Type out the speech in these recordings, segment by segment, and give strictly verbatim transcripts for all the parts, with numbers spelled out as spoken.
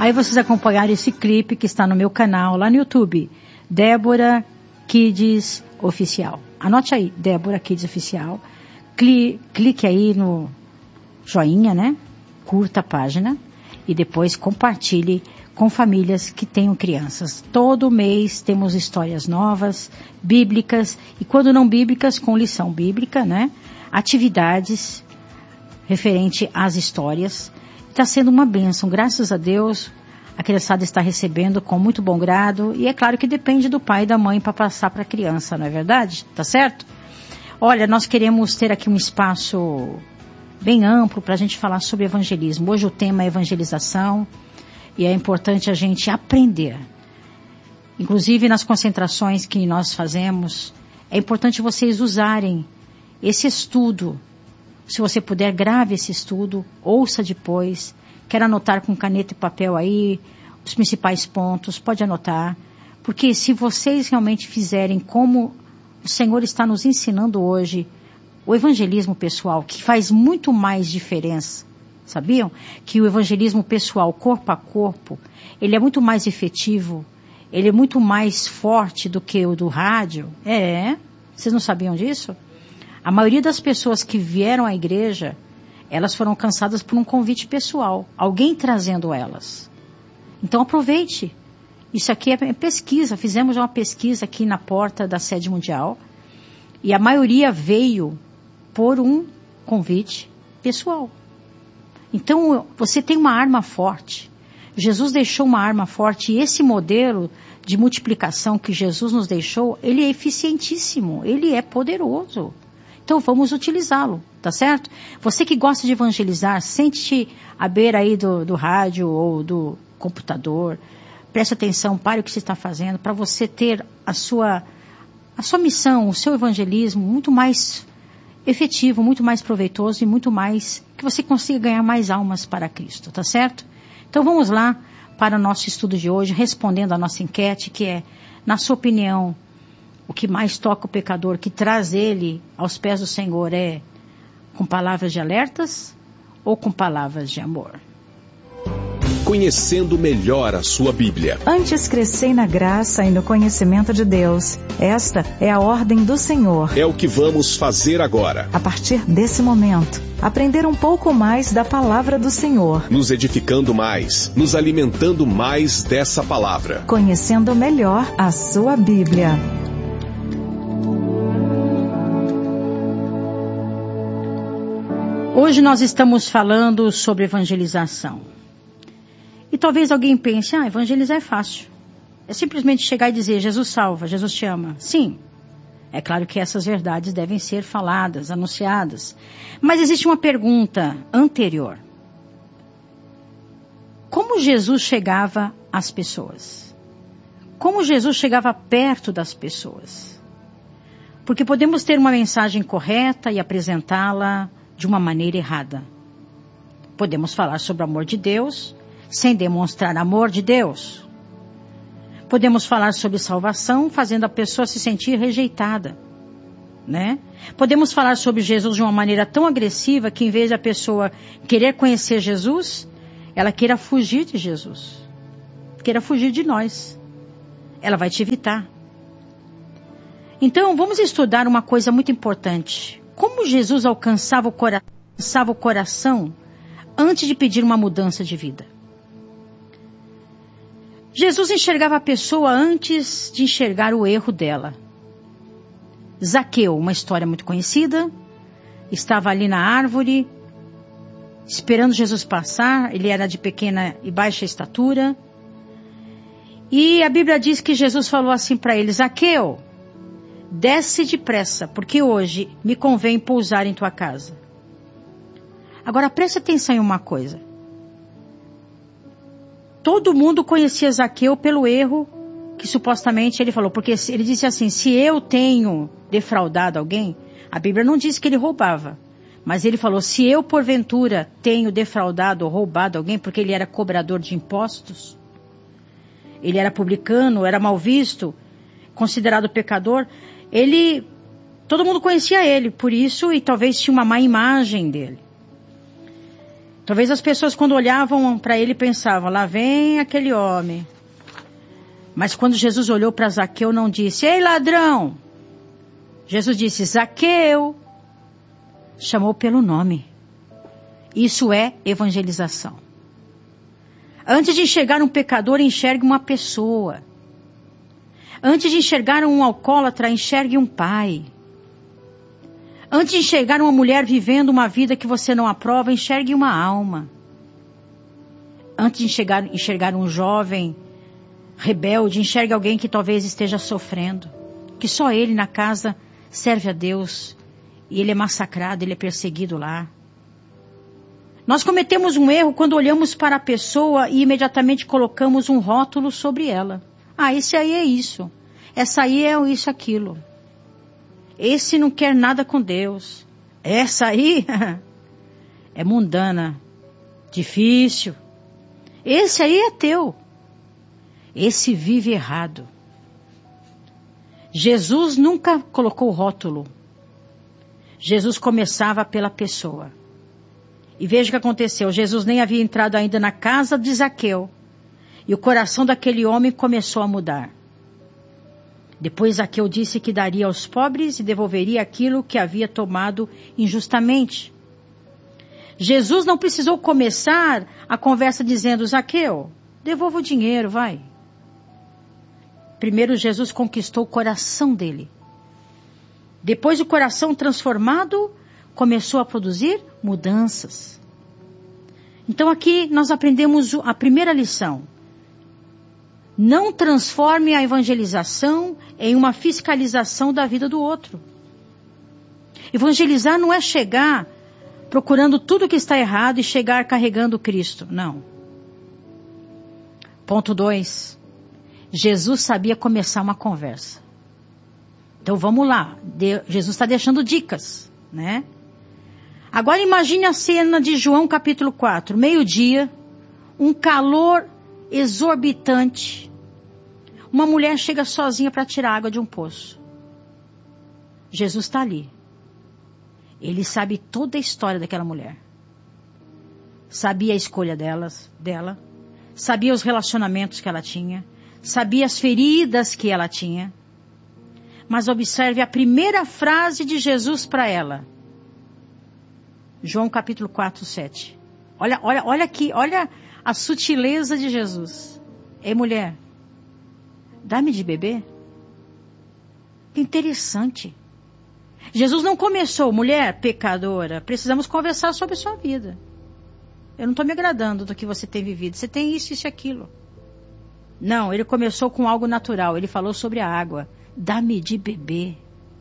Aí vocês acompanharam esse clipe que está no meu canal, lá no YouTube, Débora Kids Oficial. Anote aí, Débora Kids Oficial. Cli, clique aí no joinha, né? Curta a página e depois compartilhe com famílias que tenham crianças. Todo mês temos histórias novas, bíblicas, e quando não bíblicas, com lição bíblica, né? Atividades referente às histórias. Está sendo uma bênção, graças a Deus. A criançada está recebendo com muito bom grado. E é claro que depende do pai e da mãe para passar para a criança, não é verdade? Tá certo? Olha, nós queremos ter aqui um espaço bem amplo para a gente falar sobre evangelismo. Hoje o tema é evangelização. E é importante a gente aprender. Inclusive nas concentrações que nós fazemos, é importante vocês usarem esse estudo. Se você puder, grave esse estudo, ouça depois. Quer anotar com caneta e papel aí os principais pontos, pode anotar. Porque se vocês realmente fizerem como o Senhor está nos ensinando hoje, o evangelismo pessoal, que faz muito mais diferença. Sabiam que o evangelismo pessoal, corpo a corpo, ele é muito mais efetivo, ele é muito mais forte do que o do rádio? É, vocês não sabiam disso? A maioria das pessoas que vieram à igreja, elas foram alcançadas por um convite pessoal, alguém trazendo elas. Então aproveite. Isso aqui é pesquisa, fizemos já uma pesquisa aqui na porta da sede mundial, e a maioria veio por um convite pessoal. Então, você tem uma arma forte. Jesus deixou uma arma forte e esse modelo de multiplicação que Jesus nos deixou, ele é eficientíssimo, ele é poderoso. Então, vamos utilizá-lo, tá certo? Você que gosta de evangelizar, sente-te à beira aí do, do rádio ou do computador. Preste atenção, pare o que você está fazendo, para você ter a sua, a sua missão, o seu evangelismo muito mais efetivo, muito mais proveitoso e muito mais, que você consiga ganhar mais almas para Cristo, tá certo? Então vamos lá para o nosso estudo de hoje, respondendo a nossa enquete, que é, na sua opinião, o que mais toca o pecador, que traz ele aos pés do Senhor, é com palavras de alertas ou com palavras de amor? Conhecendo melhor a sua Bíblia. Antes crescei na graça e no conhecimento de Deus. Esta é a ordem do Senhor. É o que vamos fazer agora. A partir desse momento, aprender um pouco mais da palavra do Senhor. Nos edificando mais, nos alimentando mais dessa palavra. Conhecendo melhor a sua Bíblia. Hoje nós estamos falando sobre evangelização. E talvez alguém pense, ah, evangelizar é fácil. É simplesmente chegar e dizer, Jesus salva, Jesus te ama. Sim, é claro que essas verdades devem ser faladas, anunciadas. Mas existe uma pergunta anterior. Como Jesus chegava às pessoas? Como Jesus chegava perto das pessoas? Porque podemos ter uma mensagem correta e apresentá-la de uma maneira errada. Podemos falar sobre o amor de Deus sem demonstrar amor de Deus. Podemos falar sobre salvação, fazendo a pessoa se sentir rejeitada, né? Podemos falar sobre Jesus de uma maneira tão agressiva que, em vez da pessoa querer conhecer Jesus, ela queira fugir de Jesus, queira fugir de nós. Ela vai te evitar. Então, vamos estudar uma coisa muito importante. Como Jesus alcançava o, cora- alcançava o coração antes de pedir uma mudança de vida? Jesus enxergava a pessoa antes de enxergar o erro dela. Zaqueu, uma história muito conhecida, estava ali na árvore, esperando Jesus passar. Ele era de pequena e baixa estatura. E a Bíblia diz que Jesus falou assim para ele, Zaqueu, desce depressa, porque hoje me convém pousar em tua casa. Agora preste atenção em uma coisa. Todo mundo conhecia Zaqueu pelo erro que supostamente ele falou. Porque ele disse assim, se eu tenho defraudado alguém, a Bíblia não diz que ele roubava. Mas ele falou, se eu porventura tenho defraudado ou roubado alguém, porque ele era cobrador de impostos, ele era publicano, era mal visto, considerado pecador, ele, todo mundo conhecia ele por isso e talvez tinha uma má imagem dele. Talvez as pessoas quando olhavam para ele pensavam, lá vem aquele homem. Mas quando Jesus olhou para Zaqueu, não disse, ei ladrão. Jesus disse, Zaqueu. Chamou pelo nome. Isso é evangelização. Antes de enxergar um pecador, enxergue uma pessoa. Antes de enxergar um alcoólatra, enxergue um pai. Antes de enxergar uma mulher vivendo uma vida que você não aprova, enxergue uma alma. Antes de enxergar, enxergar um jovem rebelde, enxergue alguém que talvez esteja sofrendo. Que só ele na casa serve a Deus. E ele é massacrado, ele é perseguido lá. Nós cometemos um erro quando olhamos para a pessoa e imediatamente colocamos um rótulo sobre ela. Ah, esse aí é isso. Essa aí é isso, aquilo. Esse não quer nada com Deus. Essa aí é mundana, difícil. Esse aí é teu. Esse vive errado. Jesus nunca colocou rótulo. Jesus começava pela pessoa. E veja o que aconteceu. Jesus nem havia entrado ainda na casa de Zaqueu. E o coração daquele homem começou a mudar. Depois Zaqueu disse que daria aos pobres e devolveria aquilo que havia tomado injustamente. Jesus não precisou começar a conversa dizendo, Zaqueu, devolva o dinheiro, vai. Primeiro Jesus conquistou o coração dele. Depois o coração transformado começou a produzir mudanças. Então aqui nós aprendemos a primeira lição. Não transforme a evangelização em uma fiscalização da vida do outro. Evangelizar não é chegar procurando tudo que está errado e chegar carregando Cristo. Não. Ponto dois. Jesus sabia começar uma conversa. Então vamos lá. De, Jesus está deixando dicas, né? Agora imagine a cena de João capítulo quatro. Meio-dia, um calor exorbitante. Uma mulher chega sozinha para tirar água de um poço. Jesus está ali. Ele sabe toda a história daquela mulher. Sabia a escolha delas, dela. Sabia os relacionamentos que ela tinha. Sabia as feridas que ela tinha. Mas observe a primeira frase de Jesus para ela. João capítulo quatro, sete. Olha, olha, olha aqui, olha a sutileza de Jesus. Ei, mulher, dá-me de beber? Que interessante. Jesus não começou, mulher pecadora, precisamos conversar sobre a sua vida. Eu não estou me agradando do que você tem vivido. Você tem isso, isso e aquilo. Não, ele começou com algo natural. Ele falou sobre a água. Dá-me de beber.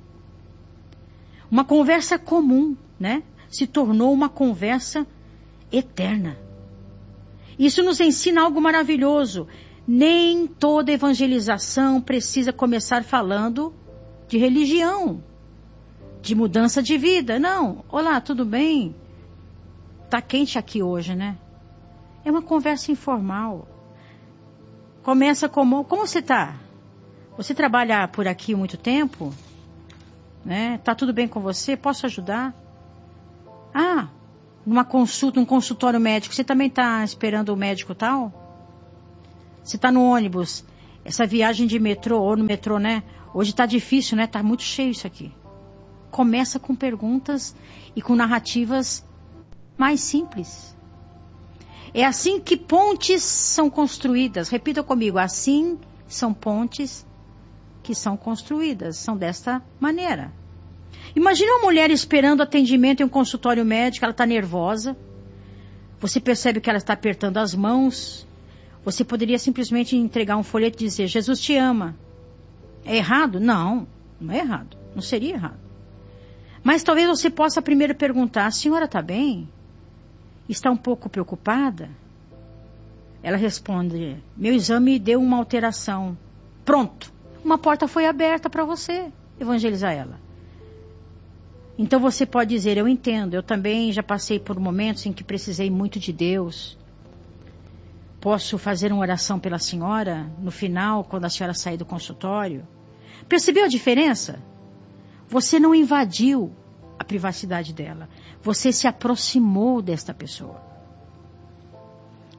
Uma conversa comum, né? Se tornou uma conversa eterna. Isso nos ensina algo maravilhoso. Nem toda evangelização precisa começar falando de religião, de mudança de vida. Não. Olá, tudo bem? Tá quente aqui hoje, né? É uma conversa informal. Começa como, como você tá? Você trabalha por aqui há muito tempo? Né? Tá tudo bem com você? Posso ajudar? Ah, numa consulta, um consultório médico, você também tá esperando o médico tal? Você tá no ônibus, essa viagem de metrô, ou no metrô, né? Hoje tá difícil, né? Tá muito cheio isso aqui. Começa com perguntas e com narrativas mais simples. É assim que pontes são construídas. Repita comigo, assim são pontes que são construídas. São desta maneira. Imagina uma mulher esperando atendimento em um consultório médico, ela está nervosa. Você percebe que ela está apertando as mãos. Você poderia simplesmente entregar um folheto e dizer, Jesus te ama. É errado? Não, não é errado. Não seria errado. Mas talvez você possa primeiro perguntar, a senhora está bem? Está um pouco preocupada? Ela responde, meu exame deu uma alteração. Pronto, uma porta foi aberta para você evangelizar ela. Então você pode dizer, eu entendo, eu também já passei por momentos em que precisei muito de Deus. Posso fazer uma oração pela senhora no final, quando a senhora sair do consultório? Percebeu a diferença? Você não invadiu a privacidade dela. Você se aproximou desta pessoa.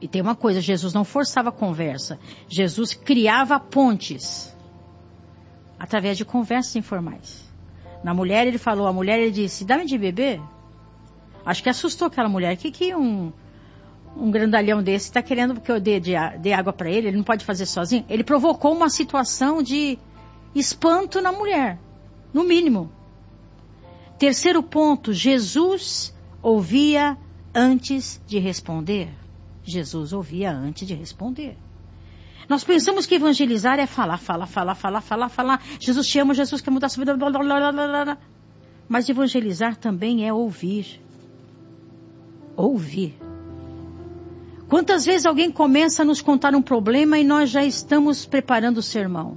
E tem uma coisa, Jesus não forçava a conversa. Jesus criava pontes. Através de conversas informais. Na mulher ele falou, a mulher ele disse, dá-me de beber. Acho que assustou aquela mulher. O que que um, um grandalhão desse está querendo que eu dê, de, dê água para ele? Ele não pode fazer sozinho? Ele provocou uma situação de espanto na mulher. No mínimo. Terceiro ponto, Jesus ouvia antes de responder. Jesus ouvia antes de responder. Nós pensamos que evangelizar é falar, falar, falar, falar, falar, falar. Jesus te ama, Jesus quer mudar a sua vida. Blá, blá, blá, blá, blá. Mas evangelizar também é ouvir. Ouvir. Quantas vezes alguém começa a nos contar um problema e nós já estamos preparando o sermão?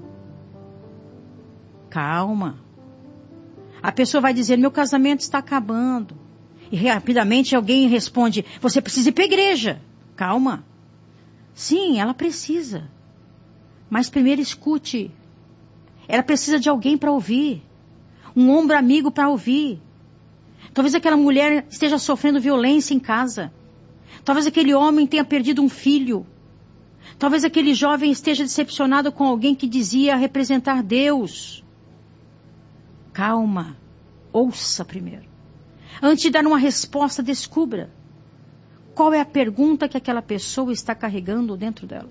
Calma. A pessoa vai dizer, meu casamento está acabando. E rapidamente alguém responde, você precisa ir para a igreja. Calma. Sim, ela precisa. Mas primeiro escute. Ela precisa de alguém para ouvir. Um ombro amigo para ouvir. Talvez aquela mulher esteja sofrendo violência em casa. Talvez aquele homem tenha perdido um filho. Talvez aquele jovem esteja decepcionado com alguém que dizia representar Deus. Calma. Ouça primeiro. Antes de dar uma resposta, descubra. Qual é a pergunta que aquela pessoa está carregando dentro dela?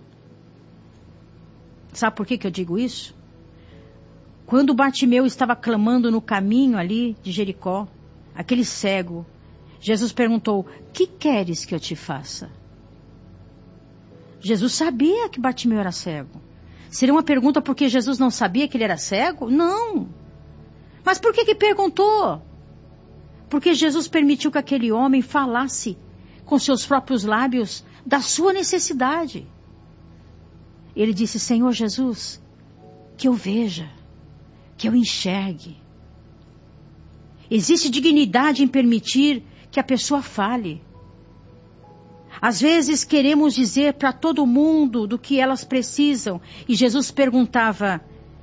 Sabe por que que eu digo isso? Quando Bartimeu estava clamando no caminho ali de Jericó, aquele cego, Jesus perguntou, que queres que eu te faça? Jesus sabia que Bartimeu era cego. Seria uma pergunta porque Jesus não sabia que ele era cego? Não. Mas por que que perguntou? Porque Jesus permitiu que aquele homem falasse com seus próprios lábios da sua necessidade. Ele disse, Senhor Jesus, que eu veja, que eu enxergue. Existe dignidade em permitir que a pessoa fale. Às vezes queremos dizer para todo mundo do que elas precisam. E Jesus perguntava,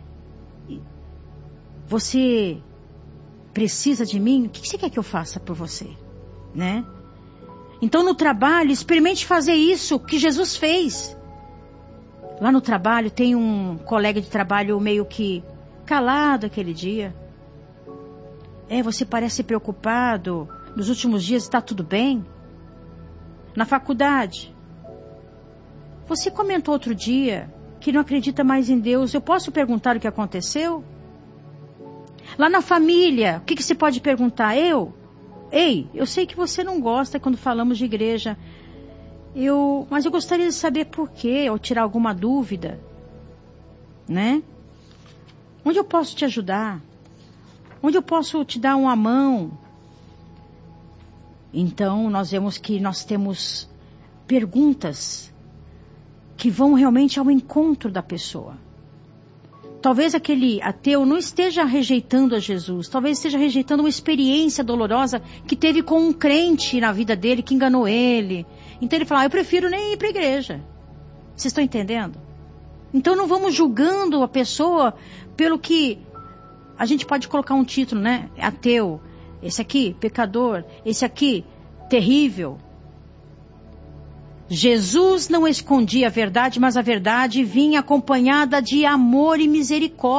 você precisa de mim? O que você quer que eu faça por você? Né? Então no trabalho, experimente fazer isso que Jesus fez. Lá no trabalho tem um colega de trabalho meio que calado aquele dia. É, você parece preocupado. Nos últimos dias está tudo bem? Na faculdade. Você comentou outro dia que não acredita mais em Deus. Eu posso perguntar o que aconteceu? Lá na família, o que, que você pode perguntar? Eu? Ei, eu sei que você não gosta quando falamos de igreja. Eu, mas eu gostaria de saber por quê, ou tirar alguma dúvida. Né? Onde eu posso te ajudar? Onde eu posso te dar uma mão? Então, nós vemos que nós temos perguntas que vão realmente ao encontro da pessoa. Talvez aquele ateu não esteja rejeitando a Jesus. Talvez esteja rejeitando uma experiência dolorosa que teve com um crente na vida dele, que enganou ele. Então ele fala, ah, eu prefiro nem ir para a igreja. Vocês estão entendendo? Então não vamos julgando a pessoa pelo que... A gente pode colocar um título, né? Ateu. Esse aqui, pecador. Esse aqui, terrível. Jesus não escondia a verdade, mas a verdade vinha acompanhada de amor e misericórdia.